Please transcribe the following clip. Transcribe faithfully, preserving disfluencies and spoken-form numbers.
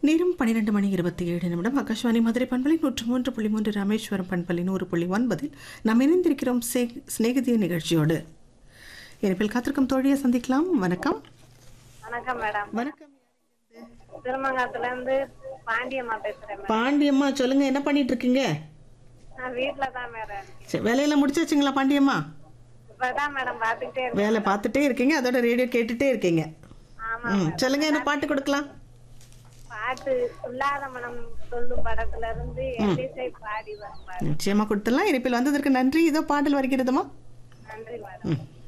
நேரம் பன்னிரண்டு மணி இருபத்தி ஏழு நிமிடம். ஆகாஷ்வாணி மதுரை பண்பலை நூற்று மூன்று புள்ளி மூன்று, ராமேஸ்வரம் பண்பலை நூறு புள்ளி ஒன்பதில் நாம் இணைந்திருக்கிறோம் சிநேகிதிய நிகழ்ச்சியோடு. இனிப்பில் காத்திருக்கும் தோழியை சந்திக்கலாம். வணக்கம். வணக்கம் மேடம். வணக்கம். திருமங்கலத்துல இருந்து பாண்டியம்மா பேசுறேன். பாண்டியம்மா சொல்லுங்க, என்ன பண்ணிட்டு இருக்கீங்க? நான் வீட்டுல தான் மேடம். சரி, வேலையெல்லாம் முடிச்சாச்சுங்களா பாண்டியம்மா? இப்பதான் மேடம் பாத்துக்கிட்டே இருக்கேன். வேலை பார்த்துட்டே இருக்கீங்க, அதோட ரேடியோ கேட்டுட்டே இருக்கீங்க. ஆமா. ம், சொல்லுங்க, என்ன பாட்டு கொடுக்கலாம்? பாட்டு சொல்லாத மனம் சொல்லும் படத்துல இருந்து எல்லிசை பாடி வரும். நிச்சயமா கொடுத்துடலாம். இனிப்பில் வந்ததற்கு நன்றி. இதோ பாடல் வருகிறதுமா. நன்றி மேடம். ம்